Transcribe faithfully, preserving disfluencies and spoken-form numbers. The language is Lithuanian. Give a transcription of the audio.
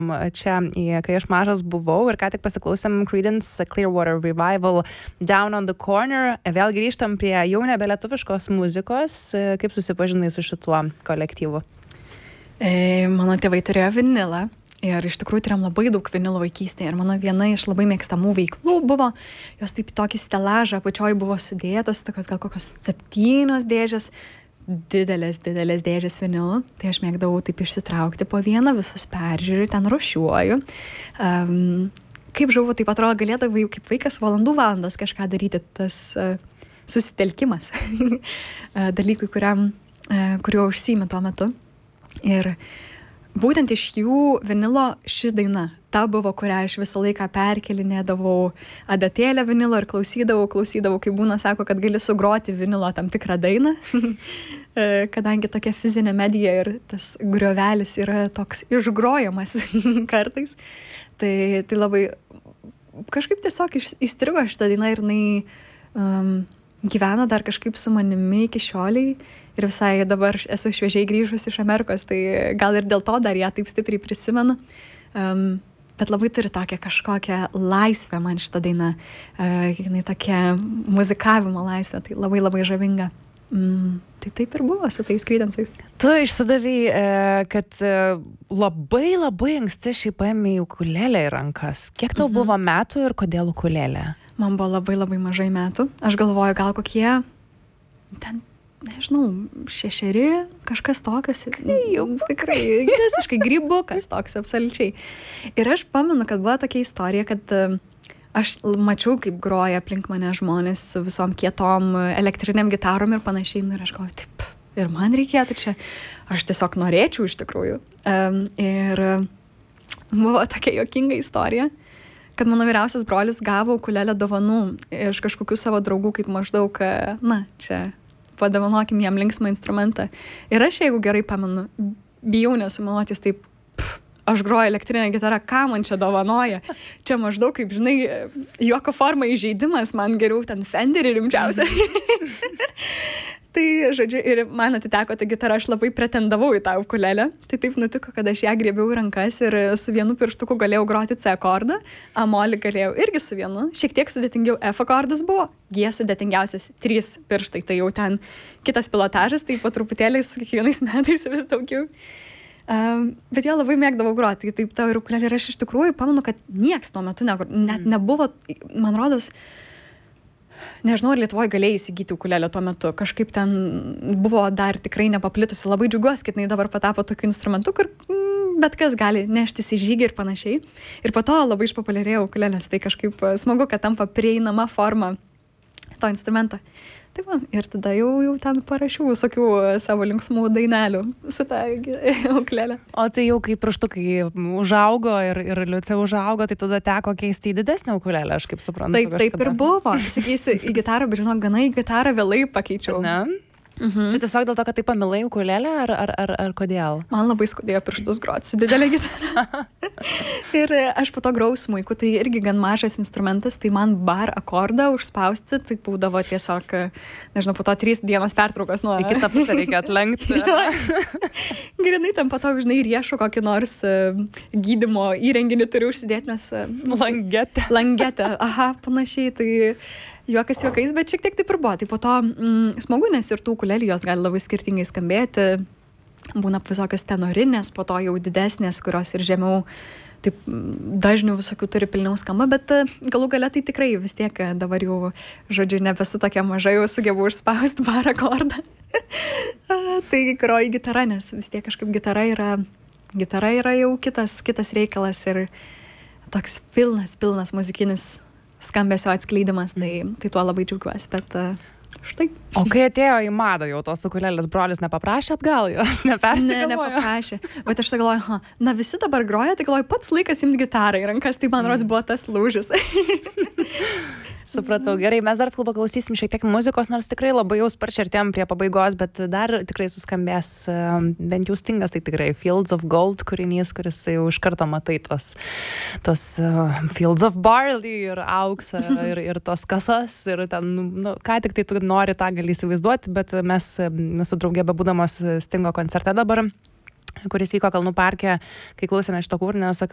čia, kai aš mažas buvau ir ką tik pasiklausėm Creedence Clearwater Revival Down on the Corner. Vėl grįžtam prie jau nebe lietuviškos muzikos. Kaip susipažinai su šituo kolektyvu? E, mano tėvai turėjo vinilą ir iš tikrųjų turėjom labai daug vinilų vaikystėje. Ir mano viena iš labai mėgstamų veiklų buvo, jos taip tokį stelažą apačioj buvo sudėtos, tokios gal kokios septynios dėžės, didelės, didelės dėžės vinilų. Tai aš mėgdavau taip išsitraukti po vieną, visus peržiūriu, ten rušiuoju. Um, kaip žuvu, taip atrodo, galėdavai kaip vaikas valandų valandas kažką daryti, tas uh, susitelkimas dalykui, kuriam, uh, kuriuo užsiimi tuo metu. Ir būtent iš jų vinilo ši daina, ta buvo, kurią aš visą laiką perkelinėdavau adatėlę vinilo ir klausydavau, klausydavau, kai būna, sako, kad gali sugroti vinilo tam tikrą dainą, kadangi tokia fizinė medija ir tas griovelis yra toks išgrojamas kartais. Tai, tai labai kažkaip tiesiog įstrigo šitą dainą ir jinai um, gyvena dar kažkaip su manimi iki šioliai. Ir visai dabar esu šviežiai grįžus iš Amerikos, tai gal ir dėl to dar ją taip stipriai prisimenu. Um, bet labai turi tokią kažkokią laisvę man šitą dainą. Uh, jinai tokia muzikavimo laisvė, tai labai labai žavinga. Mm, tai taip ir buvo su tais Creedence'ais. Tu išsidavei, kad labai labai anksti šiaip paėmė ukulelę į rankas. Kiek tau mhm. buvo metų ir kodėl ukulelė? Man buvo labai labai mažai metų. Aš galvoju, gal kokie ten, nežinau, šešeri, kažkas tokias. Jau tikrai, visiškai grybukas toks, absoliučiai. Ir aš pamenu, kad buvo tokia istorija, kad aš mačiau, kaip groja aplink mane žmonės su visom kietom elektriniam gitarom ir panašiai. Ir aš galvoju, taip, ir man reikėtų čia. Aš tiesiog norėčiau iš tikrųjų. Um, ir buvo tokia juokinga istorija, kad mano vyriausias brolis gavo ukulelę dovanų iš kažkokių savo draugų, kaip maždaug, na, čia padovanokim jam linksmą instrumentą. Ir aš, jeigu gerai pamenu, bijau nesumeluoti, jis taip, pff, aš groju elektrinę gitarą, ką man čia dovanoja? Čia maždaug, kaip žinai, juoko forma įžeidimas, man geriau ten Fenderį rimčiausia. Tai, žodžiu, ir man atiteko ta gitara, aš labai pretendavau į tą ukulelę. Tai taip nutiko, kad aš ją griebiau į rankas ir su vienu pirštuku galėjau groti C akordą, A molį galėjau irgi su vienu. Šiek tiek sudėtingiau F akordas buvo, G sudėtingiausias trys pirštai, tai jau ten kitas pilotažas, tai po truputėlį su kiekvienais metais vis daugiau. Um, bet jie labai mėgdavau groti, tai taip ta ukulelė. Ir aš iš tikrųjų pamenu, kad nieks tuo metu ne, net nebuvo, man rodos, nežinau, ar Lietuvoje galėjai įsigyti ukulelę tuo metu. Kažkaip ten buvo dar tikrai nepaplitusi. Labai džiugiuosi, kad jinai dabar patapo tokiu instrumentu, kur mm, bet kas gali neštis į žygį ir panašiai. Ir po to labai išpopuliarėjo ukulelės. Tai kažkaip smagu, kad tampa prieinama forma to instrumento. Tai va, ir tada jau, jau ten parašiau visokių savo linksmų dainelių su tą ukulelę. O tai jau kai pirštukai užaugo ir, ir Liucė užaugo, tai tada teko keisti į didesnę ukulelę, aš kaip suprantu. Taip, taip ir buvo. Sakysi, į gitarą, bet žinok, gana į gitarą vėlai pakeičiau. Ne? Mhm. Čia tiesiog dėl to, kad taip pamilai ukulelę, ar, ar, ar, ar kodėl? Man labai skaudėjo pirštus groti su didelė gitara. Ir aš po to grojau smuiku, tai irgi gan mažas instrumentas, tai man bar akordą užspausti, tai būdavo tiesiog, nežinau, po to trys dienos pertraukos nuo... Į kitą pusę reikia atlenkti. Grinai tam po to, žinai, riešo kokį nors gydymo įrenginį turiu užsidėti, nes... Langetę. Langetę, aha, panašiai, tai... Juokas juokais, bet šiek tiek taip ir buvo. Tai po to mm, smagu, nes ir tų ukulelių jos gali labai skirtingai skambėti. Būna visokios tenorinės, po to jau didesnės, kurios ir žemiau taip dažnių visokių turi pilniau skamba, bet galų gale tai tikrai vis tiek dabar jau, žodžiu, nebesu tokia maža, jau sugebu užspausti bar akordą. Tai groju gitara, nes vis tiek kažkaip gitara yra, gitara yra jau kitas, kitas reikalas ir toks pilnas, pilnas muzikinis skambesio atskleidimas, tai, tai tuo labai džiaugiuosi, bet uh, štai. O kai atėjo į madą jau tos ukulelės, brolis nepaprašė atgal jos, nepersigalvojo? Ne, nepaprašė, bet aš tai galvoju, ha, na visi dabar groja, tai galvoju, pats laikas imti gitarą į rankas, tai man rodos buvo tas lūžis. Supratau, gerai, mes dar paklausysim šiek tiek muzikos, nors tikrai labai jau sparčiai artėjom prie pabaigos, bet dar tikrai suskambės, bent jau Stingas, tai tikrai Fields of Gold kūrinys, kuris jau iš karto matai tos, tos uh, Fields of Barley ir auksą ir, ir tos kasas ir ten, nu, ką tik tai tu nori, tą gali įsivaizduoti, bet mes su draugė bebūdamos Stingo koncerte dabar, kuris vyko Kalnų parke, kai klausėme šito kūrinio,